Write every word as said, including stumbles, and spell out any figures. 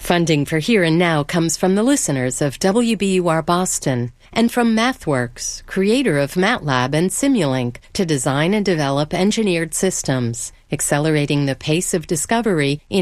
Funding for Here and Now comes from the listeners of W B U R Boston and from MathWorks, creator of MATLAB and Simulink, to design and develop engineered systems, accelerating the pace of discovery in